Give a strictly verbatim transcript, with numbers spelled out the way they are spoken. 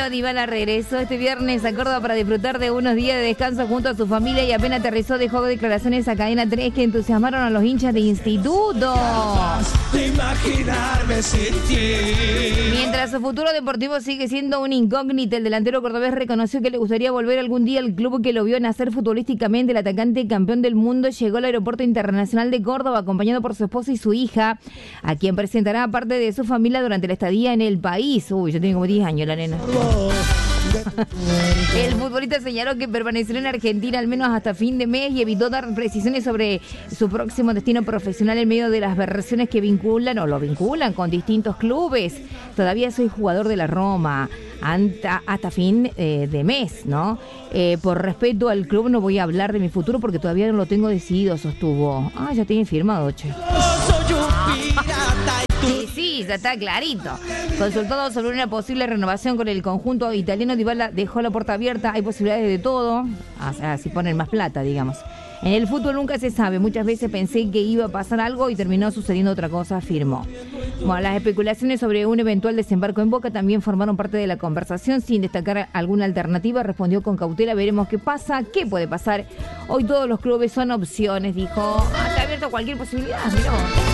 Paulo Dybala regresó este viernes a Córdoba para disfrutar de unos días de descanso junto a su familia y apenas aterrizó dejó declaraciones a Cadena tres que entusiasmaron a los hinchas de instituto. Mientras su futuro deportivo sigue siendo un incógnita, el delantero cordobés reconoció que le gustaría volver algún día al club que lo vio nacer futbolísticamente. El atacante campeón del mundo llegó al Aeropuerto Internacional de Córdoba acompañado por su esposa y su hija, a quien presentará parte de su familia durante la estadía en el país. Uy, ya tiene como diez años la nena. El futbolista señaló que permanecerá en Argentina al menos hasta fin de mes y evitó dar precisiones sobre su próximo destino profesional en medio de las versiones que vinculan o lo vinculan con distintos clubes. Todavía soy jugador de la Roma hasta, hasta fin eh, de mes, ¿no? Eh, por respeto al club no voy a hablar de mi futuro porque todavía no lo tengo decidido, sostuvo. Ah, ya tiene firmado, che. Sí, sí, ya está clarito. Consultado sobre una posible renovación con el conjunto italiano, Dybala dejó la puerta abierta. Hay posibilidades de todo, o sea, si ponen más plata, digamos. En el fútbol nunca se sabe. Muchas veces pensé que iba a pasar algo y terminó sucediendo otra cosa, afirmó. Bueno, las especulaciones sobre un eventual desembarco en Boca también formaron parte de la conversación. Sin destacar alguna alternativa, respondió con cautela. Veremos qué pasa, qué puede pasar. Hoy todos los clubes son opciones, dijo. Ah, está abierto a cualquier posibilidad, mirá vos.